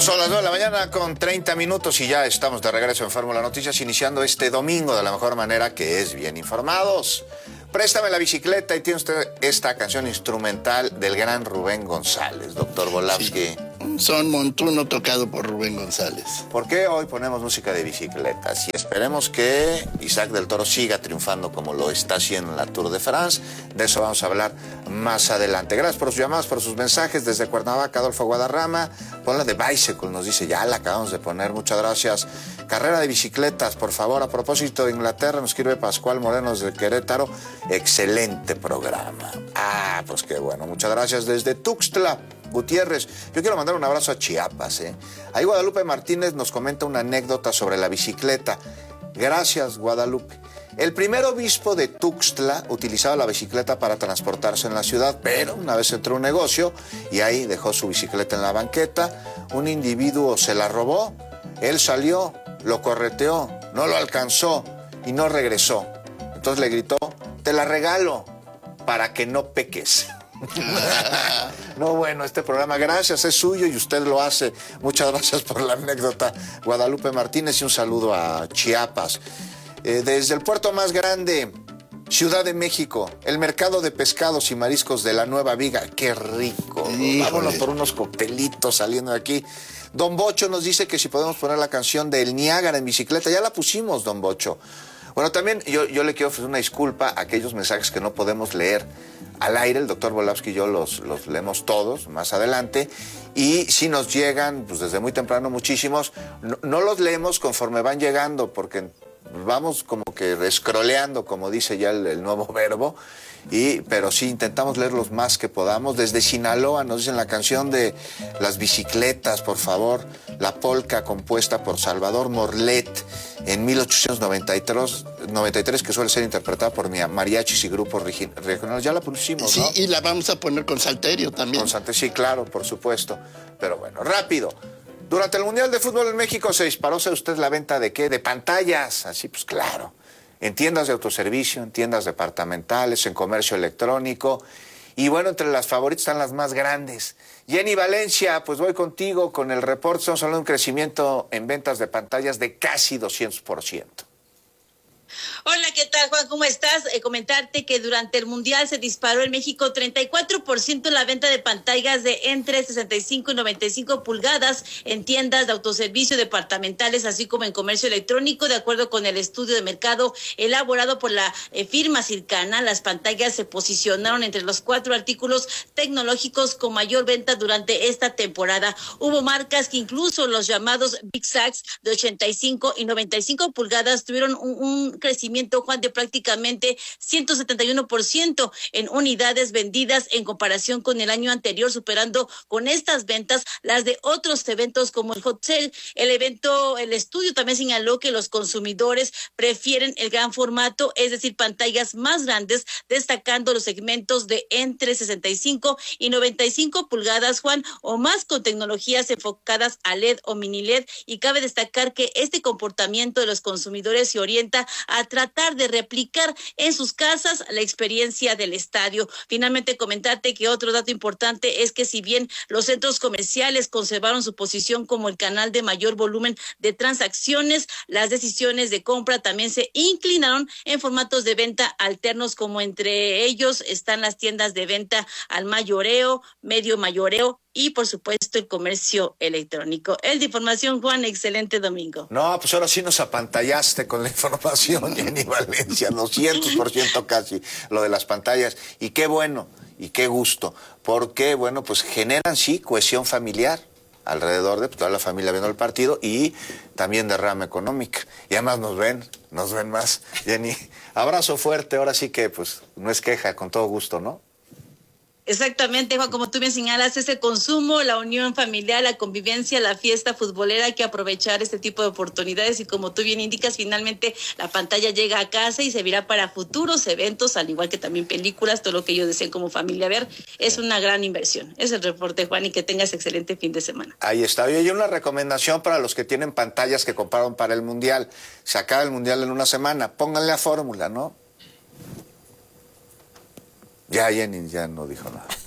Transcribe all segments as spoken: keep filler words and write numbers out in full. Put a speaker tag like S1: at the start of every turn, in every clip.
S1: Son las nueve de la mañana con treinta minutos y ya estamos de regreso en Fórmula Noticias, iniciando este domingo de la mejor manera, que es bien informados. Préstame la bicicleta, y tiene usted esta canción instrumental del gran Rubén González, doctor Volavsky.
S2: Sí. Son Montuno tocado por Rubén González.
S1: ¿Por qué hoy ponemos música de bicicletas? Y esperemos que Isaac del Toro siga triunfando como lo está haciendo en la Tour de France. De eso vamos a hablar más adelante. Gracias por sus llamadas, por sus mensajes. Desde Cuernavaca, Adolfo Guadarrama. Ponla de Bicycle, nos dice, ya la acabamos de poner. Muchas gracias. Carrera de bicicletas, por favor. A propósito de Inglaterra, nos escribe Pascual Morenos de Querétaro. Excelente programa. Ah, pues qué bueno. Muchas gracias. Desde Tuxtla Gutiérrez, yo quiero mandar un abrazo a Chiapas, ¿eh? Ahí Guadalupe Martínez nos comenta una anécdota sobre la bicicleta. Gracias, Guadalupe. El primer obispo de Tuxtla utilizaba la bicicleta para transportarse en la ciudad, pero una vez entró a un negocio y ahí dejó su bicicleta en la banqueta. Un individuo se la robó, él salió, lo correteó, no lo alcanzó y no regresó. Entonces le gritó, te la regalo para que no peques. No, bueno, este programa, gracias, es suyo y usted lo hace. Muchas gracias por la anécdota, Guadalupe Martínez, y un saludo a Chiapas. Eh, desde el puerto más grande, Ciudad de México, el mercado de pescados y mariscos de la Nueva Viga. ¡Qué rico! Híjole. Vámonos por unos coctelitos saliendo de aquí. Don Bocho nos dice que si podemos poner la canción del Niágara en bicicleta. Ya la pusimos, Don Bocho. Bueno, también yo, yo le quiero ofrecer una disculpa a aquellos mensajes que no podemos leer al aire. El doctor Volavsky y yo los, los leemos todos más adelante. Y si nos llegan, pues desde muy temprano muchísimos, no, no los leemos conforme van llegando, porque vamos como que escroleando, como dice ya el, el nuevo verbo. Y, pero sí, intentamos leer los más que podamos. Desde Sinaloa nos dicen la canción de las bicicletas, por favor. La polca compuesta por Salvador Morlet en mil ochocientos noventa y tres, que suele ser interpretada por mariachis y grupos regionales. Ya la pusimos,
S2: sí,
S1: ¿no?
S2: Y la vamos a poner con Salterio también.
S1: Con Salterio, sí, claro, por supuesto. Pero bueno, rápido. Durante el Mundial de Fútbol en México se disparó, ¿sabe usted la venta de qué? De pantallas. Así, pues claro. En tiendas de autoservicio, en tiendas departamentales, en comercio electrónico. Y bueno, entre las favoritas están las más grandes. Jenny Valencia, pues voy contigo con el reporte. Estamos hablando de un crecimiento en ventas de pantallas de casi doscientos por ciento.
S3: Hola, ¿qué tal, Juan? ¿Cómo estás? Eh, comentarte que durante el Mundial se disparó en México treinta y cuatro por ciento la venta de pantallas de entre sesenta y cinco y noventa y cinco pulgadas en tiendas de autoservicio departamentales, así como en comercio electrónico. De acuerdo con el estudio de mercado elaborado por la eh, firma Circana, las pantallas se posicionaron entre los cuatro artículos tecnológicos con mayor venta durante esta temporada. Hubo marcas que incluso los llamados Big Sacks de ochenta y cinco y noventa y cinco pulgadas tuvieron un, un crecimiento, Juan, de prácticamente ciento setenta y uno por ciento en unidades vendidas en comparación con el año anterior, superando con estas ventas las de otros eventos como el Hot Sale. El evento, el estudio también señaló que los consumidores prefieren el gran formato, es decir, pantallas más grandes, destacando los segmentos de entre sesenta y cinco y noventa y cinco pulgadas, Juan, o más, con tecnologías enfocadas a L E D o mini L E D. Y cabe destacar que este comportamiento de los consumidores se orienta a tratar de replicar en sus casas la experiencia del estadio. Finalmente, comentarte que otro dato importante es que si bien los centros comerciales conservaron su posición como el canal de mayor volumen de transacciones, las decisiones de compra también se inclinaron en formatos de venta alternos, como entre ellos están las tiendas de venta al mayoreo, medio mayoreo y, por supuesto, el comercio electrónico. El de información, Juan, excelente domingo.
S1: No, pues ahora sí nos apantallaste con la información, Jenny Valencia, doscientos por ciento casi, lo de las pantallas. Y qué bueno, y qué gusto, porque, bueno, pues generan, sí, cohesión familiar alrededor de toda la familia viendo el partido y también derrama económica. Y además nos ven, nos ven más. Jenny, abrazo fuerte, ahora sí que, pues, no es queja, con todo gusto, ¿no?
S3: Exactamente, Juan, como tú bien señalas, ese consumo, la unión familiar, la convivencia, la fiesta futbolera, hay que aprovechar este tipo de oportunidades y, como tú bien indicas, finalmente la pantalla llega a casa y servirá para futuros eventos, al igual que también películas, todo lo que ellos deseen como familia ver. Es una gran inversión. Es el reporte, Juan, y que tengas excelente fin de semana.
S1: Ahí está. Oye, y una recomendación para los que tienen pantallas que compraron para el Mundial. Se acaba el Mundial en una semana, pónganle a fórmula, ¿no? Ya Jenny ya no dijo nada.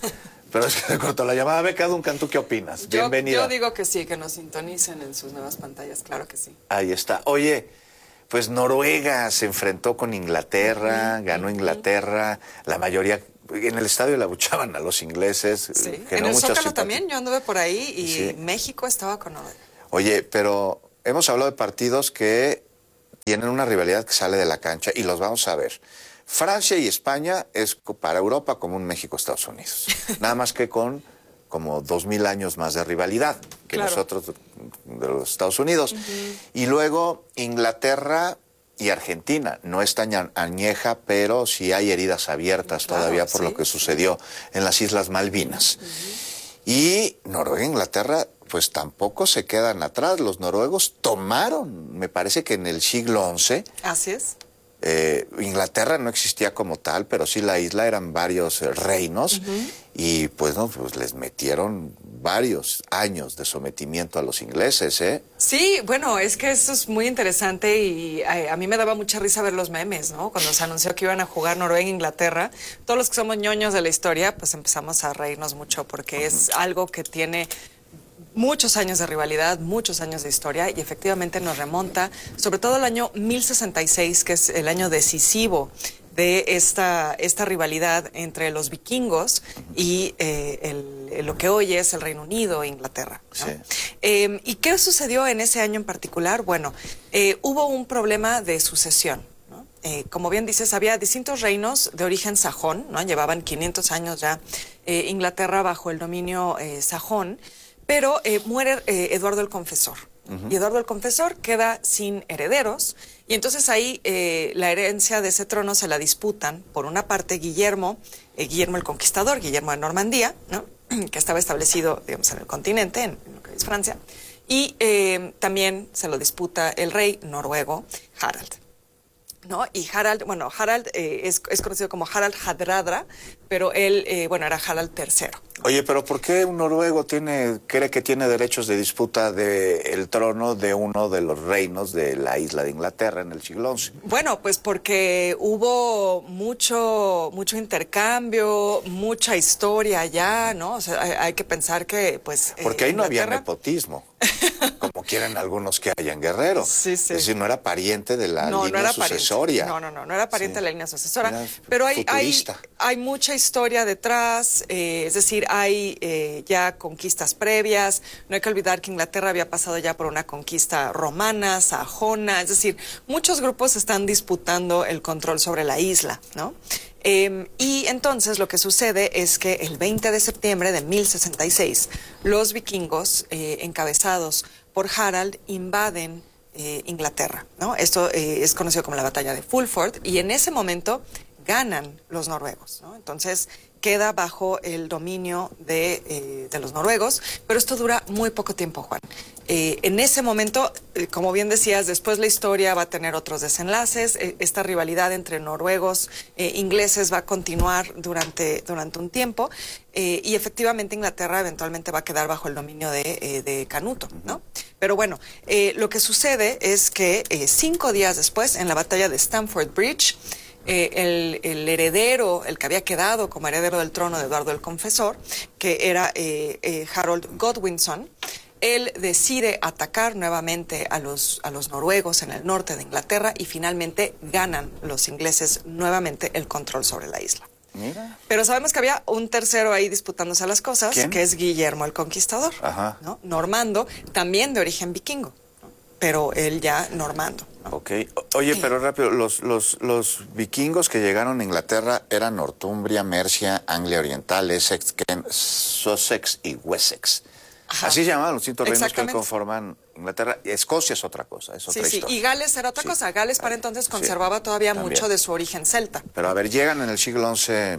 S1: Pero es que se cortó la llamada. Beca Duncan, ¿tú qué opinas?
S4: Yo,
S1: Bienvenida.
S4: Yo digo que sí, que nos sintonicen en sus nuevas pantallas, claro que sí.
S1: Ahí está. Oye, pues Noruega se enfrentó con Inglaterra, uh-huh, ganó Inglaterra, uh-huh. La mayoría... En el estadio le abuchaban a los ingleses.
S4: Sí. En el Zócalo también, yo anduve por ahí y sí. México estaba con Noruega.
S1: Oye, pero hemos hablado de partidos que tienen una rivalidad que sale de la cancha y los vamos a ver. Francia y España es para Europa como un México-Estados Unidos. Nada más que con como dos mil años más de rivalidad que claro. nosotros de los Estados Unidos. Uh-huh. Y luego Inglaterra y Argentina. No es tan añeja, pero sí hay heridas abiertas claro, todavía por sí. lo que sucedió en las Islas Malvinas. Uh-huh. Y Noruega e Inglaterra pues tampoco se quedan atrás. Los noruegos tomaron, me parece que en el siglo once.
S4: Así es.
S1: Eh, Inglaterra no existía como tal, pero sí la isla eran varios eh, reinos uh-huh. y pues no, pues les metieron varios años de sometimiento a los ingleses, ¿eh?
S4: Sí, bueno, es que eso es muy interesante y a, a mí me daba mucha risa ver los memes, ¿no? Cuando se anunció que iban a jugar Noruega e Inglaterra, todos los que somos ñoños de la historia, pues empezamos a reírnos mucho porque uh-huh. es algo que tiene muchos años de rivalidad, muchos años de historia y efectivamente nos remonta sobre todo al año mil sesenta y seis, que es el año decisivo de esta, esta rivalidad entre los vikingos y eh, el, lo que hoy es el Reino Unido e Inglaterra, ¿no? Sí. Eh, ¿Y qué sucedió en ese año en particular? Bueno, eh, hubo un problema de sucesión. Eh, como bien dices, había distintos reinos de origen sajón, ¿no? Llevaban quinientos años ya eh, Inglaterra bajo el dominio eh, sajón. Pero eh, muere eh, Eduardo el Confesor. Uh-huh. Y Eduardo el Confesor queda sin herederos. Y entonces ahí eh, la herencia de ese trono se la disputan, por una parte, Guillermo, eh, Guillermo el Conquistador, Guillermo de Normandía, ¿no? que estaba establecido, digamos, en el continente, en, en lo que es Francia. Y eh, también se lo disputa el rey noruego, Harald. ¿No? Y Harald, bueno, Harald eh, es, es conocido como Harald Hardrada, pero él, eh, bueno, era Harald tercero.
S1: Oye, pero ¿por qué un noruego tiene, cree que tiene derechos de disputa del trono de uno de los reinos de la isla de Inglaterra en el siglo once?
S4: Bueno, pues porque hubo mucho, mucho intercambio, mucha historia allá, ¿no? O sea, hay, hay que pensar que, pues...
S1: Porque ahí
S4: eh,
S1: no había nepotismo, como quieren algunos que hay en Guerrero.
S4: Sí, sí.
S1: Es decir, no era pariente de la
S4: no,
S1: línea
S4: no era
S1: sucesoria.
S4: Pariente. No, no, no, no era pariente sí. de la línea sucesora.
S1: Era
S4: pero hay, hay,
S1: futurista.
S4: hay mucha historia detrás, eh, es decir, hay eh, ya conquistas previas. No hay que olvidar que Inglaterra había pasado ya por una conquista romana, sajona, es decir, muchos grupos están disputando el control sobre la isla, ¿no? Eh, y entonces lo que sucede es que el veinte de septiembre de mil sesenta y seis, los vikingos, eh, encabezados por Harald, invaden eh, Inglaterra, ¿no? Esto eh, es conocido como la batalla de Fulford, y en ese momento ganan los noruegos, ¿no? Entonces queda bajo el dominio de, eh, de los noruegos, pero esto dura muy poco tiempo, Juan. Eh, en ese momento, eh, como bien decías, después la historia va a tener otros desenlaces, eh, esta rivalidad entre noruegos e eh, ingleses va a continuar durante, durante un tiempo, eh, y efectivamente Inglaterra eventualmente va a quedar bajo el dominio de, eh, de Canuto, ¿no? Pero bueno, eh, lo que sucede es que eh, cinco días después, en la batalla de Stamford Bridge, Eh, el, el heredero, el que había quedado como heredero del trono de Eduardo el Confesor, que era eh, eh, Harold Godwinson, él decide atacar nuevamente a los, a los noruegos en el norte de Inglaterra y finalmente ganan los ingleses nuevamente el control sobre la isla.
S1: Mira.
S4: Pero sabemos que había un tercero ahí disputándose las cosas,
S1: ¿Quién?
S4: Que es Guillermo el Conquistador,
S1: Ajá.
S4: ¿no? Normando, también de origen vikingo, ¿no? Pero él ya normando. ¿No?
S1: Ok. Oye, pero rápido, los, los, los vikingos que llegaron a Inglaterra eran Northumbria, Mercia, Anglia Oriental, Essex, Kent, Sussex y Wessex. Ajá. Así se llamaban los distintos reinos que conforman Inglaterra. Escocia es otra cosa, es otra
S4: sí,
S1: historia.
S4: Sí, y Gales era otra sí. cosa. Gales para entonces conservaba sí, todavía también. mucho de su origen celta.
S1: Pero a ver, llegan en el siglo once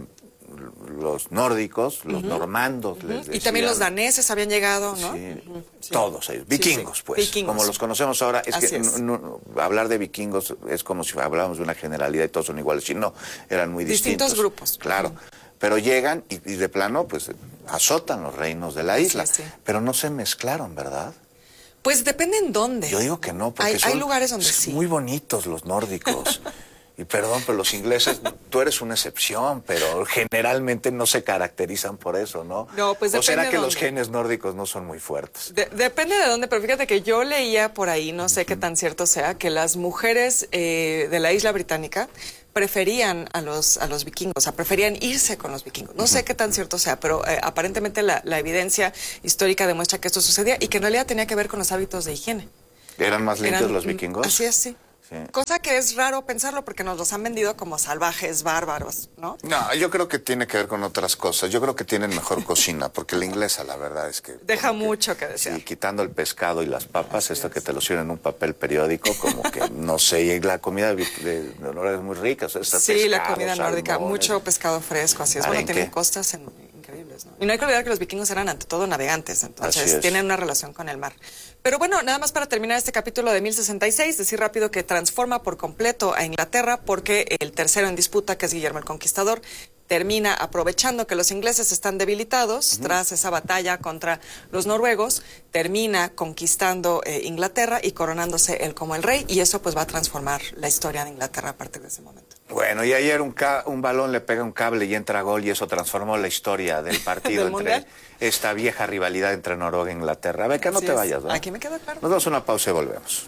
S1: los nórdicos, los uh-huh. normandos, uh-huh. les decían.
S4: Y también los daneses habían llegado, ¿no?
S1: Sí,
S4: uh-huh. sí.
S1: todos ellos, vikingos, sí, sí. pues,
S4: vikingos.
S1: como los conocemos ahora. Es
S4: Así
S1: que
S4: es.
S1: No, no, hablar de vikingos es como si habláramos de una generalidad y todos son iguales. Y no, eran muy distintos.
S4: Distintos grupos.
S1: Claro, uh-huh. pero llegan y, y de plano, pues, azotan los reinos de la isla. Sí, sí. Pero no se mezclaron, ¿verdad?
S4: Pues depende en dónde.
S1: Yo digo que no, porque
S4: hay,
S1: son
S4: hay lugares donde sí.
S1: muy bonitos los nórdicos. Y perdón, pero los ingleses, tú eres una excepción, pero generalmente no se caracterizan por eso, ¿no?
S4: No, pues
S1: ¿O será
S4: depende
S1: que
S4: de
S1: los
S4: dónde.
S1: genes nórdicos no son muy fuertes?
S4: De- depende de dónde, pero fíjate que yo leía por ahí, no sé qué tan cierto sea, que las mujeres eh, de la isla británica preferían a los a los vikingos, o sea, preferían irse con los vikingos. No sé qué tan cierto sea, pero eh, aparentemente la, la evidencia histórica demuestra que esto sucedía y que en realidad tenía que ver con los hábitos de higiene.
S1: ¿Eran más limpios
S4: Eran-
S1: los vikingos?
S4: Así es, sí.
S1: Sí.
S4: Cosa que es raro pensarlo porque nos los han vendido como salvajes, bárbaros, ¿no?
S1: No, yo creo que tiene que ver con otras cosas. Yo creo que tienen mejor cocina, porque la inglesa, la verdad es que...
S4: Deja
S1: como que-
S4: mucho que desear.
S1: Sí, quitando el pescado y las papas, esto que te lo sirven en un papel periódico, como que, no sé, y la comida de, de, de Noruega es muy rica. O sea, está
S4: Sí, la
S1: pescado,
S4: comida nórdica,
S1: salmones.
S4: mucho pescado fresco, así es.
S1: ¿Saben
S4: Bueno, tienen
S1: qué?
S4: costas en- increíbles, ¿no? Y no hay que olvidar que los vikingos eran ante todo navegantes,
S1: Así
S4: entonces
S1: es.
S4: tienen una relación con el mar. Pero bueno, nada más para terminar este capítulo de mil sesenta y seis, decir rápido que transforma por completo a Inglaterra porque el tercero en disputa, que es Guillermo el Conquistador, termina aprovechando que los ingleses están debilitados tras esa batalla contra los noruegos, termina conquistando eh, Inglaterra y coronándose él como el rey, y eso pues va a transformar la historia de Inglaterra a partir de ese momento.
S1: Bueno, y ayer un, ca un balón le pega un cable y entra gol y eso transformó la historia del partido
S4: ¿Del
S1: entre
S4: Mundial?
S1: esta vieja rivalidad entre Noruega e Inglaterra. Beca, no
S4: Así
S1: te
S4: es.
S1: vayas, ¿verdad?
S4: Aquí me quedo claro.
S1: Nos damos una pausa y volvemos.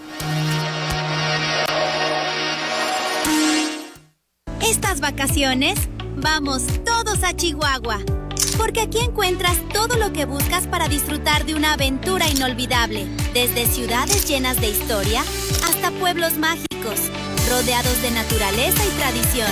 S5: Estas vacaciones, vamos todos a Chihuahua, porque aquí encuentras todo lo que buscas para disfrutar de una aventura inolvidable, desde ciudades llenas de historia hasta pueblos mágicos, rodeados de naturaleza y tradición.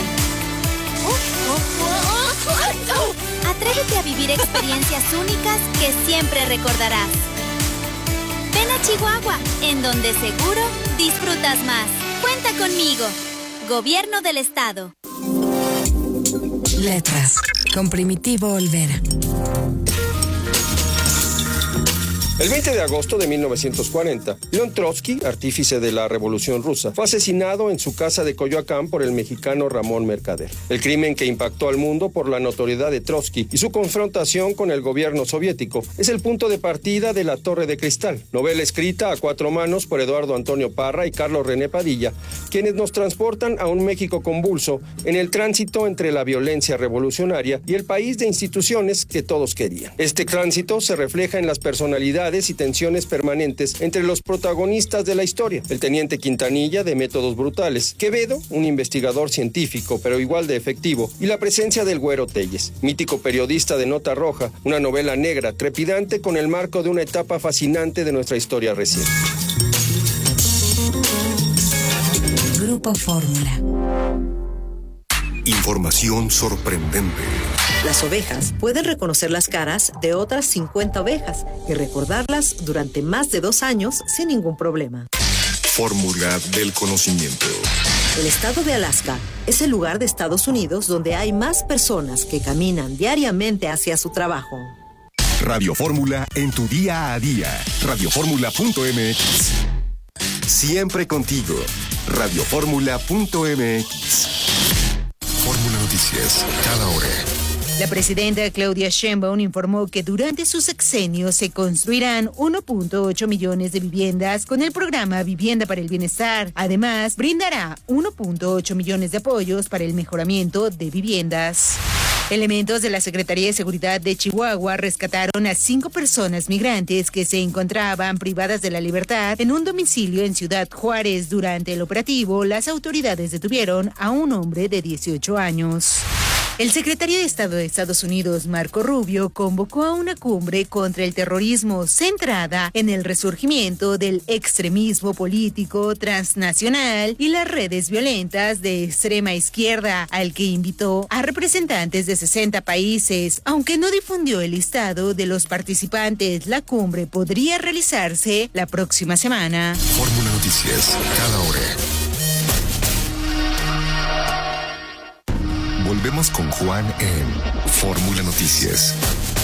S5: Atrévete a vivir experiencias únicas que siempre recordarás. Ven a Chihuahua, en donde seguro disfrutas más. Cuenta conmigo. Gobierno del Estado.
S6: Letras, con Primitivo Olvera.
S7: El veinte de agosto de mil novecientos cuarenta, León Trotsky, artífice de la Revolución Rusa, fue asesinado en su casa de Coyoacán por el mexicano Ramón Mercader. El crimen que impactó al mundo por la notoriedad de Trotsky y su confrontación con el gobierno soviético es el punto de partida de La Torre de Cristal, novela escrita a cuatro manos por Eduardo Antonio Parra y Carlos René Padilla, quienes nos transportan a un México convulso en el tránsito entre la violencia revolucionaria y el país de instituciones que todos querían. Este tránsito se refleja en las personalidades y tensiones permanentes entre los protagonistas de la historia. El teniente Quintanilla, de métodos brutales; Quevedo, un investigador científico pero igual de efectivo; y la presencia del Güero Telles, mítico periodista de Nota Roja, una novela negra trepidante con el marco de una etapa fascinante de nuestra historia reciente.
S6: Grupo Fórmula.
S8: Información sorprendente.
S9: Las ovejas pueden reconocer las caras de otras cincuenta ovejas y recordarlas durante más de dos años sin ningún problema.
S8: Fórmula del conocimiento.
S9: El estado de Alaska es el lugar de Estados Unidos donde hay más personas que caminan diariamente hacia su trabajo.
S8: Radio Fórmula en tu día a día. radio fórmula punto m x. Siempre contigo. radio fórmula punto m x. Fórmula Noticias, cada hora.
S10: La presidenta Claudia Sheinbaum informó que durante su sexenio se construirán uno punto ocho millones de viviendas con el programa Vivienda para el Bienestar. Además, brindará uno punto ocho millones de apoyos para el mejoramiento de viviendas. Elementos de la Secretaría de Seguridad de Chihuahua rescataron a cinco personas migrantes que se encontraban privadas de la libertad en un domicilio en Ciudad Juárez. Durante el operativo, las autoridades detuvieron a un hombre de dieciocho años. El secretario de Estado de Estados Unidos, Marco Rubio, convocó a una cumbre contra el terrorismo centrada en el resurgimiento del extremismo político transnacional y las redes violentas de extrema izquierda, al que invitó a representantes de sesenta países. Aunque no difundió el listado de los participantes, la cumbre podría realizarse la próxima semana.
S8: Fórmula Noticias, cada hora. Volvemos con Juan en Fórmula Noticias.